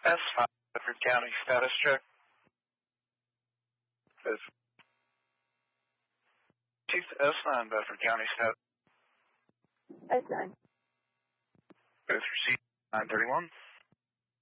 S5, Bedford County, status check. Chief S9, Bedford County, status. S9. Both received 931.